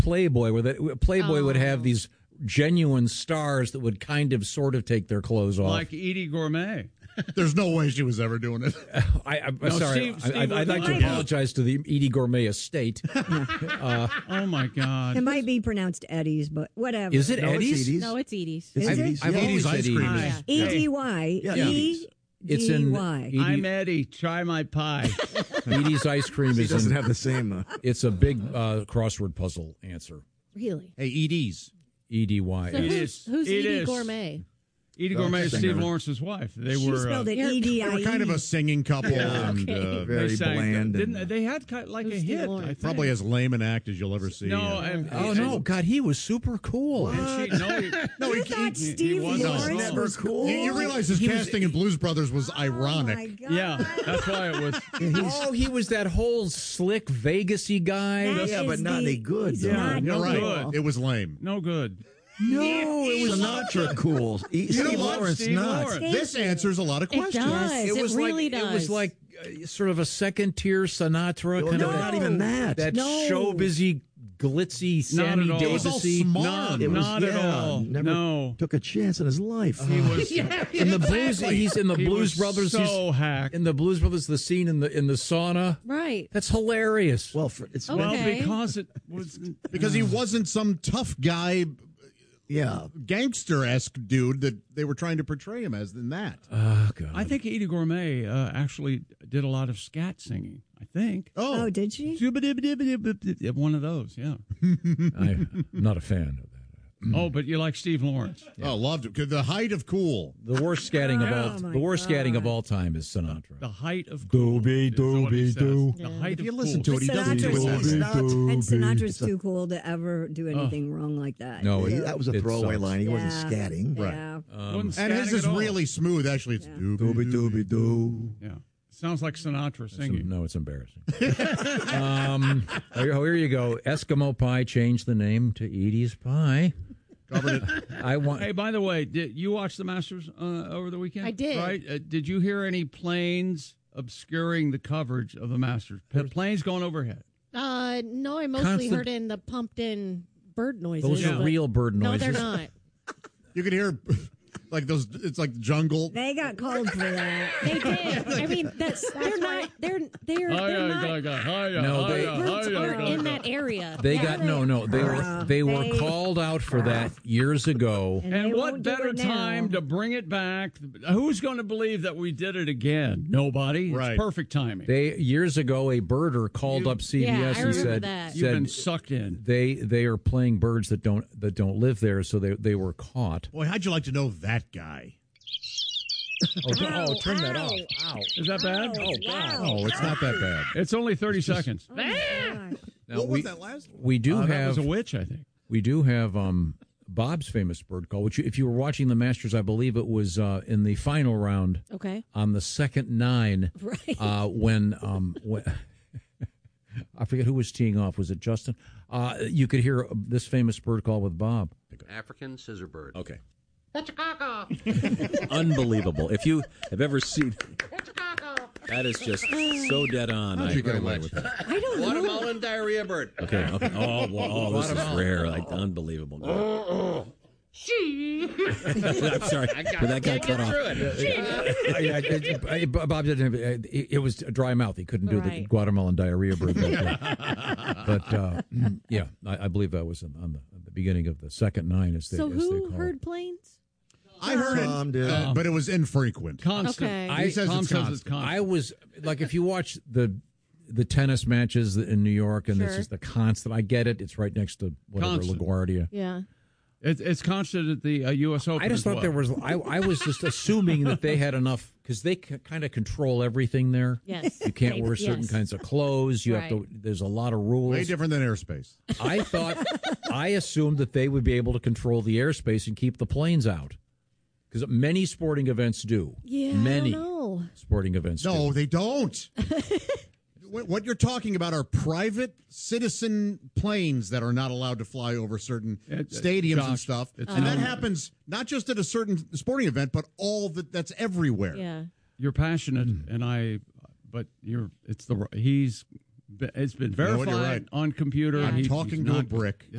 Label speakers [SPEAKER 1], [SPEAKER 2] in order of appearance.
[SPEAKER 1] Playboy, where Playboy would have these genuine stars that would kind of sort of take their clothes off.
[SPEAKER 2] Like Edie Gourmet.
[SPEAKER 3] There's no way she was ever doing it.
[SPEAKER 1] I'm sorry. I'd like to apologize to the Edie Gourmet estate.
[SPEAKER 2] Oh, my God.
[SPEAKER 4] It might be pronounced Eddie's, but whatever.
[SPEAKER 1] Is it Eddie's?
[SPEAKER 5] No, it's Edie's.
[SPEAKER 4] Is it?
[SPEAKER 1] I've always
[SPEAKER 3] Edie's ice
[SPEAKER 1] said
[SPEAKER 3] cream.
[SPEAKER 1] Edie's.
[SPEAKER 4] E-D-Y.
[SPEAKER 3] Yeah,
[SPEAKER 1] It's in
[SPEAKER 4] E-D-Y.
[SPEAKER 2] I'm Eddie. Try my pie.
[SPEAKER 1] Edie's ice cream
[SPEAKER 6] He
[SPEAKER 1] is
[SPEAKER 6] doesn't
[SPEAKER 1] in,
[SPEAKER 6] have the same.
[SPEAKER 1] It's a big crossword puzzle answer.
[SPEAKER 5] Really?
[SPEAKER 3] Hey, ED's.
[SPEAKER 1] E-D-Y.
[SPEAKER 5] So
[SPEAKER 2] is.
[SPEAKER 5] who's
[SPEAKER 2] It
[SPEAKER 5] Edie
[SPEAKER 2] is.
[SPEAKER 5] Gourmet?
[SPEAKER 2] Edie Gourmet is
[SPEAKER 6] singer.
[SPEAKER 2] Steve Lawrence's wife. They
[SPEAKER 4] She
[SPEAKER 2] were
[SPEAKER 4] spelled it
[SPEAKER 5] You're-
[SPEAKER 3] They
[SPEAKER 4] E-D-I-E.
[SPEAKER 3] were kind of a singing couple. And,
[SPEAKER 6] Very
[SPEAKER 2] they sang,
[SPEAKER 6] bland.
[SPEAKER 2] Didn't
[SPEAKER 6] and,
[SPEAKER 2] they had kind of like
[SPEAKER 5] Who's
[SPEAKER 2] a
[SPEAKER 5] Steve
[SPEAKER 2] hit?
[SPEAKER 5] Lawrence?
[SPEAKER 2] I think.
[SPEAKER 3] probably as lame an act as you'll ever see.
[SPEAKER 2] No, and,
[SPEAKER 1] Oh, no. God, he was super cool.
[SPEAKER 3] No,
[SPEAKER 4] You thought Steve
[SPEAKER 2] wasn't
[SPEAKER 4] Lawrence
[SPEAKER 2] never
[SPEAKER 4] was
[SPEAKER 6] cool.
[SPEAKER 3] You realize his casting in Blues Brothers was ironic.
[SPEAKER 4] Oh, my God.
[SPEAKER 2] Yeah, that's why it was.
[SPEAKER 1] Oh, he was that whole slick Vegas-y guy.
[SPEAKER 4] That
[SPEAKER 6] Yeah,
[SPEAKER 4] is
[SPEAKER 6] but not any good,
[SPEAKER 4] he's
[SPEAKER 6] though.
[SPEAKER 4] not
[SPEAKER 3] You're right.
[SPEAKER 4] cool.
[SPEAKER 3] It was lame.
[SPEAKER 2] No good.
[SPEAKER 1] No, it was
[SPEAKER 6] Sinatra cool. Steve
[SPEAKER 3] know what?
[SPEAKER 6] Lawrence
[SPEAKER 2] Steve
[SPEAKER 6] not.
[SPEAKER 2] Lawrence.
[SPEAKER 3] This answers a lot of
[SPEAKER 5] It
[SPEAKER 3] questions.
[SPEAKER 5] does.
[SPEAKER 1] It was
[SPEAKER 5] really
[SPEAKER 1] like
[SPEAKER 5] does.
[SPEAKER 1] it was like sort of a second-tier Sinatra kind
[SPEAKER 6] No,
[SPEAKER 1] of
[SPEAKER 6] not even that.
[SPEAKER 1] that
[SPEAKER 4] No.
[SPEAKER 1] show-busy, glitzy,
[SPEAKER 2] Not
[SPEAKER 1] Sammy
[SPEAKER 2] at all. It was
[SPEAKER 3] all
[SPEAKER 1] Davis-y.
[SPEAKER 3] smart.
[SPEAKER 6] It was,
[SPEAKER 2] Not at all.
[SPEAKER 6] Never
[SPEAKER 2] No.
[SPEAKER 6] took a chance in his life.
[SPEAKER 2] He was
[SPEAKER 1] In the blues, he's in the
[SPEAKER 2] he
[SPEAKER 1] Blues
[SPEAKER 2] was
[SPEAKER 1] Brothers.
[SPEAKER 2] so hacked.
[SPEAKER 1] In the Blues Brothers, the scene in the sauna.
[SPEAKER 5] right.
[SPEAKER 1] That's hilarious.
[SPEAKER 6] Well, it's
[SPEAKER 5] Okay.
[SPEAKER 2] Well, because it was
[SPEAKER 3] Because he wasn't some tough guy,
[SPEAKER 6] yeah.
[SPEAKER 3] gangster-esque dude that they were trying to portray him as in that.
[SPEAKER 1] Oh, God.
[SPEAKER 2] I think Edie Gourmet actually did a lot of scat singing. I think.
[SPEAKER 4] Oh, did she?
[SPEAKER 2] One of those, yeah.
[SPEAKER 1] I'm not a fan of that.
[SPEAKER 2] Oh, but you like Steve Lawrence.
[SPEAKER 3] Oh, loved it. The height of cool.
[SPEAKER 1] The worst scatting of all.
[SPEAKER 4] my
[SPEAKER 1] The worst
[SPEAKER 4] God.
[SPEAKER 1] scatting of all time is Sinatra.
[SPEAKER 2] The height of cool.
[SPEAKER 1] Doobie,
[SPEAKER 2] is what he
[SPEAKER 1] doobie,
[SPEAKER 2] says.
[SPEAKER 1] doo.
[SPEAKER 2] The height
[SPEAKER 3] If
[SPEAKER 2] of
[SPEAKER 3] you
[SPEAKER 2] cool.
[SPEAKER 3] listen to it, he doesn't do
[SPEAKER 4] Sinatra's
[SPEAKER 3] it.
[SPEAKER 6] It's not.
[SPEAKER 4] And Sinatra's too cool to ever do anything wrong like that.
[SPEAKER 1] No,
[SPEAKER 4] So-
[SPEAKER 6] That was a
[SPEAKER 1] It
[SPEAKER 6] throwaway
[SPEAKER 1] sucks.
[SPEAKER 6] line. He wasn't
[SPEAKER 4] Yeah.
[SPEAKER 6] scatting.
[SPEAKER 4] Yeah.
[SPEAKER 2] Wasn't
[SPEAKER 3] And his
[SPEAKER 2] scatting
[SPEAKER 3] is
[SPEAKER 2] at all.
[SPEAKER 3] really smooth. Actually, it's
[SPEAKER 6] Doobie doobie doo.
[SPEAKER 2] Yeah. Sounds like Sinatra singing.
[SPEAKER 1] No, it's embarrassing. Here you go. Eskimo Pie changed the name to Edie's Pie.
[SPEAKER 3] covered it.
[SPEAKER 1] I want.
[SPEAKER 2] Hey, by the way, did you watch the Masters over the weekend?
[SPEAKER 5] I did.
[SPEAKER 2] Right? Did you hear any planes obscuring the coverage of the Masters? Planes going overhead.
[SPEAKER 5] No, I mostly
[SPEAKER 1] Constant-
[SPEAKER 5] heard in the pumped-in bird noises.
[SPEAKER 1] Those are
[SPEAKER 5] but-
[SPEAKER 1] real bird
[SPEAKER 5] No,
[SPEAKER 1] noises.
[SPEAKER 5] they're not.
[SPEAKER 3] You could hear like those. It's like jungle.
[SPEAKER 4] They got called for that.
[SPEAKER 5] They did. I mean, they're not. They're not.
[SPEAKER 1] No, they-
[SPEAKER 5] Birds aren't in that area.
[SPEAKER 1] They
[SPEAKER 5] Yeah.
[SPEAKER 1] got no. They were called out for that years ago.
[SPEAKER 4] And
[SPEAKER 2] And
[SPEAKER 4] they
[SPEAKER 2] what
[SPEAKER 4] won't do
[SPEAKER 2] better
[SPEAKER 4] it now.
[SPEAKER 2] time to bring it back? Who's going to believe that we did it again? Nobody.
[SPEAKER 3] Right.
[SPEAKER 2] It's perfect timing.
[SPEAKER 1] They years ago, a birder called up CBS
[SPEAKER 5] Yeah, I
[SPEAKER 1] and
[SPEAKER 5] remember
[SPEAKER 1] said,
[SPEAKER 5] that.
[SPEAKER 2] You've been
[SPEAKER 1] said
[SPEAKER 2] sucked in.
[SPEAKER 1] they are playing birds that don't live there, so they were caught.
[SPEAKER 3] Boy, how'd you like to know that guy?
[SPEAKER 1] Turn that off! Ow!
[SPEAKER 2] Is that bad?
[SPEAKER 1] Oh God!
[SPEAKER 3] Oh, it's not that bad.
[SPEAKER 2] It's only 30 seconds.
[SPEAKER 4] Oh, gosh.
[SPEAKER 1] Now,
[SPEAKER 3] What was that last?
[SPEAKER 1] we do
[SPEAKER 2] That
[SPEAKER 1] have
[SPEAKER 2] was a witch, I think.
[SPEAKER 1] we do have Bob's famous bird call. Which, if you were watching the Masters, I believe it was in the final round
[SPEAKER 5] Okay.
[SPEAKER 1] on the second nine.
[SPEAKER 5] Right.
[SPEAKER 1] When I forget who was teeing off. Was it Justin? You could hear this famous bird call with Bob.
[SPEAKER 7] African scissor bird.
[SPEAKER 8] Okay. Unbelievable. If you have ever seen that is just so dead on.
[SPEAKER 3] How'd you get away
[SPEAKER 8] with
[SPEAKER 3] that?
[SPEAKER 5] I don't know.
[SPEAKER 7] Watermelon diarrhea bird.
[SPEAKER 8] Okay. Oh, this is rare. Like unbelievable. I'm sorry. But that got cut off.
[SPEAKER 1] Bob didn't have it was a dry mouth. He couldn't do the
[SPEAKER 5] Right.
[SPEAKER 1] Guatemalan diarrhea bird. But yeah, I believe that was on the beginning of the second nine. As they
[SPEAKER 5] So
[SPEAKER 1] as they
[SPEAKER 5] who
[SPEAKER 1] call
[SPEAKER 5] heard
[SPEAKER 1] it.
[SPEAKER 5] planes?
[SPEAKER 3] I heard
[SPEAKER 6] Tom
[SPEAKER 3] it,
[SPEAKER 6] did.
[SPEAKER 3] but it was infrequent.
[SPEAKER 2] Constant.
[SPEAKER 5] Okay.
[SPEAKER 3] He says
[SPEAKER 2] Tom
[SPEAKER 3] it's
[SPEAKER 2] says it's
[SPEAKER 3] constant.
[SPEAKER 2] constant.
[SPEAKER 1] I was like, if you watch the tennis matches in New York, and this
[SPEAKER 5] Sure.
[SPEAKER 1] is the constant. I get it. It's right next to whatever
[SPEAKER 2] Constant.
[SPEAKER 1] LaGuardia.
[SPEAKER 5] Yeah.
[SPEAKER 2] It's constant at the U.S. Open.
[SPEAKER 1] I just
[SPEAKER 2] as
[SPEAKER 1] thought
[SPEAKER 2] well.
[SPEAKER 1] there was. I was just assuming that they had enough because they kind of control everything there.
[SPEAKER 5] Yes.
[SPEAKER 1] You can't wear certain
[SPEAKER 5] Yes.
[SPEAKER 1] kinds of clothes. You have to. There's a lot of rules.
[SPEAKER 3] Way different than airspace.
[SPEAKER 1] I assumed that they would be able to control the airspace and keep the planes out, because many sporting events do.
[SPEAKER 5] Yeah.
[SPEAKER 1] Many
[SPEAKER 5] I don't know.
[SPEAKER 1] sporting events.
[SPEAKER 3] No,
[SPEAKER 1] do.
[SPEAKER 3] they don't. What you're talking about are private citizen planes that are not allowed to fly over certain stadiums and
[SPEAKER 2] Josh,
[SPEAKER 3] stuff.
[SPEAKER 2] it's
[SPEAKER 3] And that
[SPEAKER 2] not-
[SPEAKER 3] happens not just at a certain sporting event, but that's everywhere.
[SPEAKER 5] Yeah.
[SPEAKER 2] You're passionate, and but it's been
[SPEAKER 3] know what,
[SPEAKER 2] verified
[SPEAKER 3] you're right.
[SPEAKER 2] on computer.
[SPEAKER 3] I'm
[SPEAKER 2] He's
[SPEAKER 3] talking to a
[SPEAKER 2] not-
[SPEAKER 3] brick.